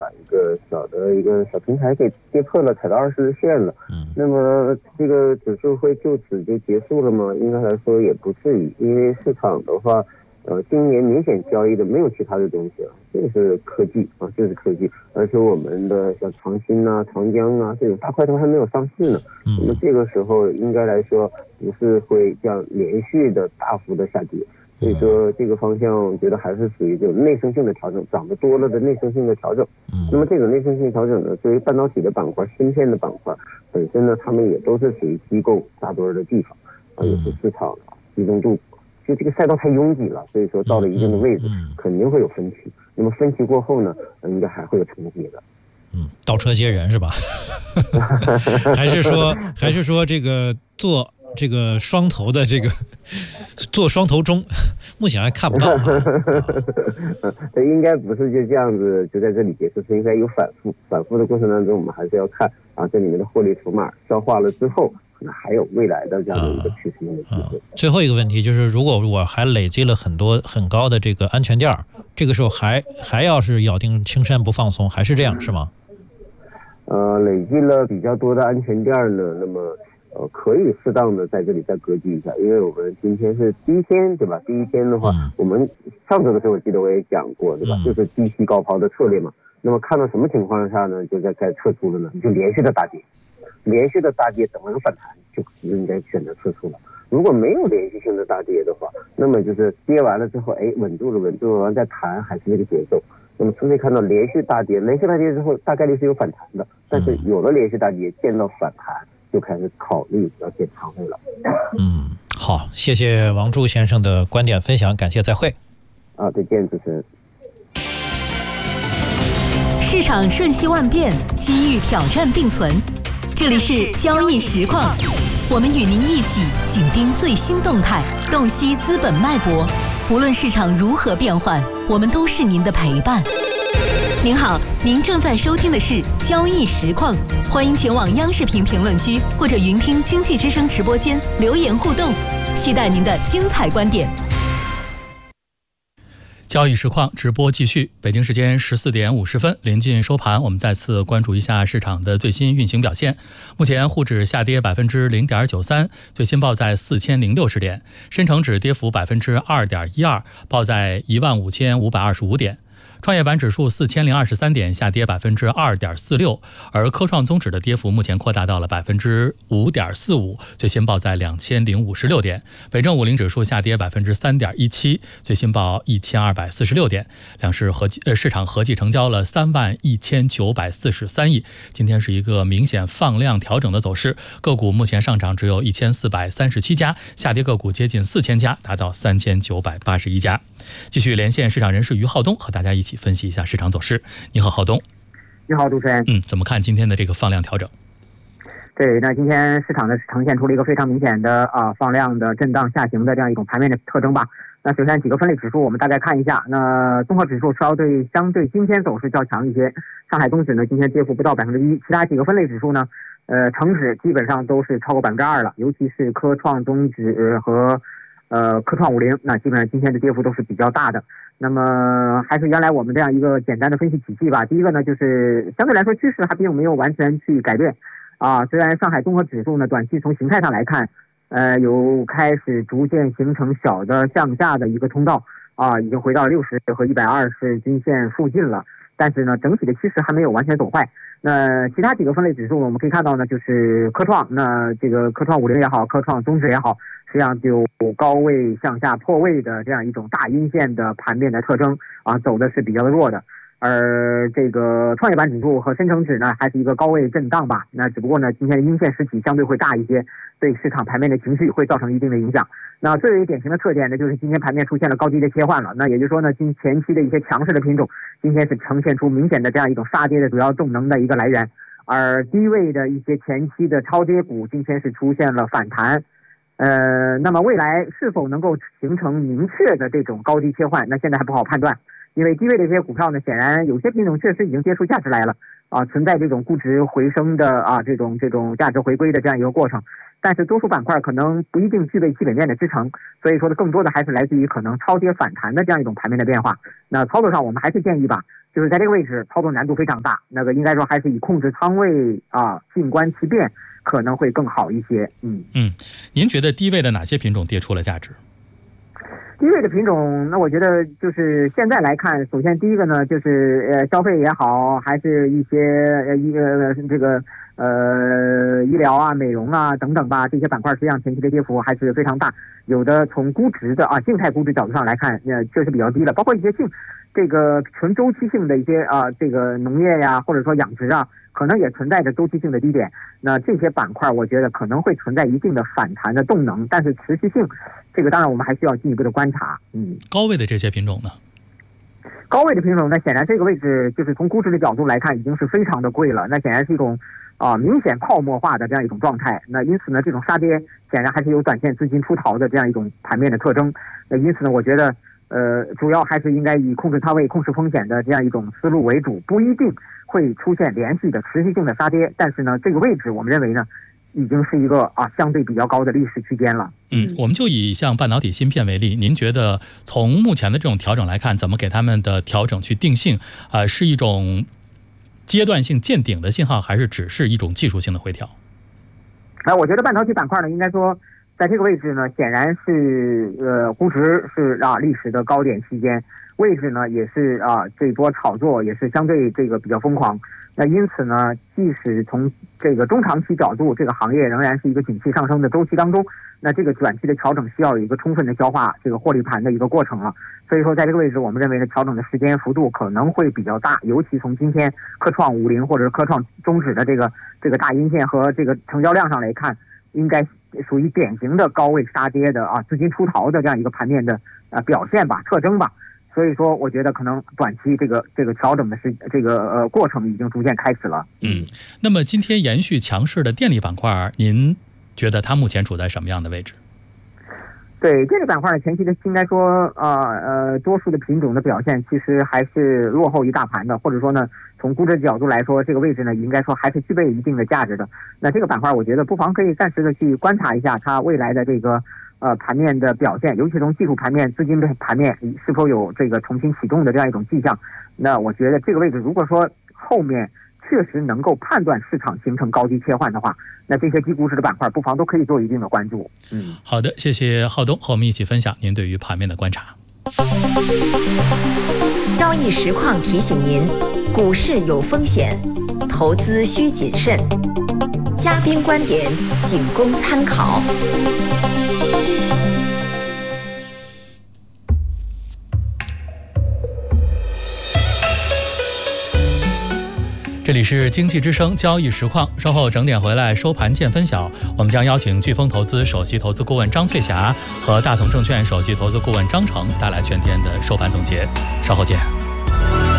把一个小平台给跌破了，踩到20日线了。那么这个指数会就此就结束了吗？应该来说也不至于，因为市场的话，今年明显交易的没有其他的东西了，就是科技啊，就是科技，而且我们的像长鑫啊、长江啊这种大块头还没有上市呢。那么这个时候应该来说不是会这样连续的大幅的下跌。所以说这个方向我觉得还是属于这种内生性的调整，涨得多了的内生性的调整。那么这种内生性调整呢，对于半导体的板块、芯片的板块本身呢，他们也都是属于机构大多的地方啊，也是市场集中度，就这个赛道太拥挤了，所以说到了一定的位置，肯定会有分歧。那么分歧过后呢，应该还会有承接的。 倒车接人是吧？还是说这个做这个双头的这个做双头中，目前还看不到。 应该不是就这样子就在这里结束，是应该有反复的过程当中，我们还是要看啊这里面的获利筹码消化了之后，可能还有未来的这样的一个趋势性的机会。 最后一个问题就是，如果我还累积了很高的这个安全垫，这个时候还要是咬定青山不放松，还是这样是吗？ 累积了比较多的安全垫呢，那么可以适当的在这里再格局一下，因为我们今天是第一天，对吧？第一天的话，我们上周的时候我记得我也讲过，对吧？就是低吸高抛的策略嘛。那么看到什么情况下呢，就在该撤出了呢？就连续的大跌，等有反弹就应该选择撤出了。如果没有连续性的大跌的话，那么就是跌完了之后，稳住了完再弹，还是这个节奏。那么除非看到连续大跌之后，大概率是有反弹的，但是有了连续大跌，见到反弹就开始考虑要减仓位了。 好，谢谢王柱先生的观点分享，感谢，再会。 再见，主持人。 市场瞬息万变，机遇挑战并存，这里是交易实况，我们与您一起紧盯最新动态，洞悉资本脉搏。无论市场如何变换，我们都是您的陪伴。您好，您正在收听的是交易实况，欢迎前往央视评论区或者云听经济之声直播间留言互动，期待您的精彩观点。 交易实况直播继续，北京时间14点50分，临近收盘，我们再次关注一下市场的最新运行表现。目前沪指下跌0.93%，最新报在4060点；深成指跌幅2.12%，报在15525点。创业板指数4023点，下跌2.46%，而科创综指的跌幅目前扩大到了5.45%，最新报在2056点。北证50指数下跌3.17%，最新报1246点。两市市场合计成交了31943亿。今天是一个明显放量调整的走势，个股目前上涨只有1437家，下跌个股接近4000家，达到3981家。继续连线市场人士于浩东，和大家一起分析一下市场走势。你好，浩东。 你好，主持人。 怎么看今天的这个放量调整？ 对，那今天市场呢呈现出了一个非常明显的放量的震荡下行的这样一种盘面的特征吧。那首先几个分类指数我们大概看一下，那综合指数相对今天走势较强一些，上海综指呢今天跌幅不到1%，其他几个分类指数呢，成指基本上都是超过2%了，尤其是科创综指和科创50，那基本上今天的跌幅都是比较大的。那么还是原来我们这样一个简单的分析体系吧。第一个呢，就是相对来说趋势还并没有完全去改变虽然上海综合指数呢短期从形态上来看，有开始逐渐形成小的向下的一个通道已经回到60和120均线附近了，但是呢整体的趋势还没有完全走坏。那其他几个分类指数我们可以看到呢，就是科创，那这个科创50也好，科创综指也好，实际上就高位向下破位的这样一种大阴线的盘面的特征走的是比较的弱的。而这个创业板指数和深成指呢还是一个高位震荡吧，那只不过呢今天的阴线实体相对会大一些，对市场盘面的情绪会造成一定的影响。那最为典型的特点呢，就是今天盘面出现了高低的切换了，那也就是说呢，前期的一些强势的品种今天是呈现出明显的这样一种杀跌的主要动能的一个来源，而低位的一些前期的超跌股今天是出现了反弹。那么未来是否能够形成明确的这种高低切换，那现在还不好判断，因为低位的这些股票呢，显然有些品种确实已经跌出价值来了存在这种估值回升的这种价值回归的这样一个过程，但是多数板块可能不一定具备基本面的支撑，所以说更多的还是来自于可能超跌反弹的这样一种盘面的变化。那操作上我们还是建议吧， 就是在这个位置操作难度非常大，那个应该说还是以控制仓位静观其变可能会更好一些。 您觉得低位的哪些品种跌出了价值？ 低位的品种，那我觉得就是现在来看，首先第一个呢，就是消费也好，还是一些医疗啊、美容啊等等吧，这些板块实际上前期的跌幅还是非常大。有的从估值的静态估值角度上来看，确实比较低了，包括一些这个纯周期性的一些这个农业呀，或者说养殖啊，可能也存在着周期性的低点。那这些板块我觉得可能会存在一定的反弹的动能，但是持续性这个当然我们还需要进一步的观察。 高位的这些品种呢？ 高位的品种呢，显然这个位置就是从估值的角度来看已经是非常的贵了，那显然是一种明显泡沫化的这样一种状态。那因此呢，这种杀跌显然还是有短线资金出逃的这样一种盘面的特征。那因此呢，我觉得主要还是应该以控制仓位、控制风险的这样一种思路为主，不一定会出现连续的持续性的杀跌，但是呢，这个位置我们认为呢，已经是一个相对比较高的历史区间了。 我们就以像半导体芯片为例，您觉得从目前的这种调整来看，怎么给他们的调整去定性？是一种阶段性见顶的信号，还是只是一种技术性的回调？ 我觉得半导体板块呢，应该说在这个位置呢，显然是估值是历史的高点期间，位置呢也是这波炒作也是相对这个比较疯狂。那因此呢，即使从这个中长期角度，这个行业仍然是一个景气上升的周期当中，那这个短期的调整需要有一个充分的消化这个获利盘的一个过程了。所以说在这个位置，我们认为的调整的时间幅度可能会比较大，尤其从今天科创50或者是科创终止的这个大阴线和这个成交量上来看，应该属于典型的高位杀跌的资金出逃的这样一个盘面的表现吧、特征吧。所以说，我觉得可能短期这个调整的过程已经逐渐开始了。 那么今天延续强势的电力板块，您觉得它目前处在什么样的位置？ 对电力板块呢，前期的应该说多数的品种的表现其实还是落后于大盘的，或者说呢，从估值角度来说，这个位置呢应该说还是具备一定的价值的。那这个板块，我觉得不妨可以暂时的去观察一下它未来的这个盘面的表现，尤其从技术盘面、资金的盘面是否有这个重新启动的这样一种迹象。那我觉得这个位置，如果说后面确实能够判断市场形成高低切换的话，那这些低估值的板块不妨都可以做一定的关注。 好的，谢谢浩东和我们一起分享您对于盘面的观察。 交易实况提醒您，股市有风险，投资需谨慎。嘉宾观点仅供参考。 这里是经济之声交易实况，稍后整点回来收盘见分晓。我们将邀请飓风投资首席投资顾问张翠霞和大同证券首席投资顾问张成带来全天的收盘总结，稍后见。